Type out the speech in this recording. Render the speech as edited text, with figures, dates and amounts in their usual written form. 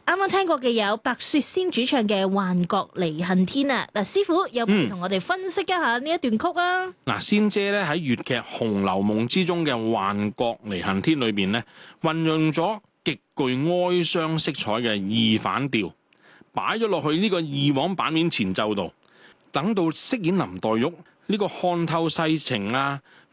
啱啱聽過嘅有白雪仙主唱嘅《幻覺離恨天》啊！嗱，師傅有冇同我哋分析一下呢一段曲啊？ 嗱，仙姐咧喺粵劇《紅樓夢》之中嘅《幻覺離恨天》裏邊咧，運用咗極具哀傷色彩嘅二反調，擺咗落去呢個二黃版面前奏度。等到飾演林黛玉呢個看透世情啊，